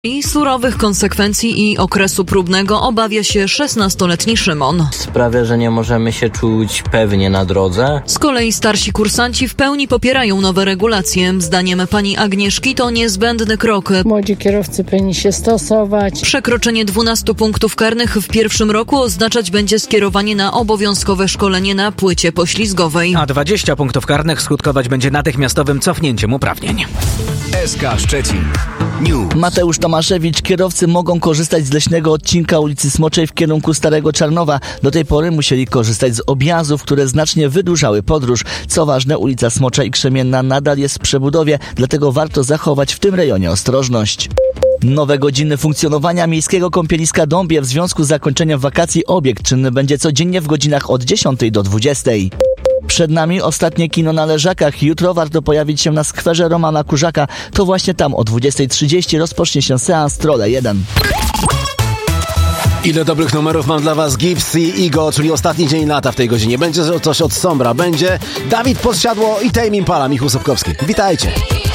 I surowych konsekwencji i okresu próbnego obawia się 16-letni Szymon. Sprawia, że nie możemy się czuć pewnie na drodze. Z kolei starsi kursanci w pełni popierają nowe regulacje. Zdaniem pani Agnieszki to niezbędny krok. Młodzi kierowcy powinni się stosować. Przekroczenie 12 punktów karnych w pierwszym roku oznaczać będzie skierowanie na obowiązkowe szkolenie na płycie poślizgowej. A 20 punktów karnych skutkować będzie natychmiastowym cofnięciem uprawnień. SK Szczecin News. Mateusz Tomaszewicz. Kierowcy mogą korzystać z leśnego odcinka ulicy Smoczej w kierunku Starego Czarnowa. Do tej pory musieli korzystać z objazdów, które znacznie wydłużały podróż. Co ważne, ulica Smocza i Krzemienna nadal jest w przebudowie, dlatego warto zachować w tym rejonie ostrożność. Nowe godziny funkcjonowania miejskiego kąpieliska Dąbie w związku z zakończeniem wakacji. Obiekt czynny będzie codziennie w godzinach od 10 do 20. Przed nami ostatnie kino na Leżakach. Jutro warto pojawić się na skwerze Romana Kurzaka. To właśnie tam o 20:30 rozpocznie się seans Trolle 1. Ile dobrych numerów mam dla was. Gibbs i Igo, czyli ostatni dzień lata w tej godzinie. Będzie coś od Sombra, będzie Dawid Podsiadło i Tame Impala, Michał Sobkowski. Witajcie.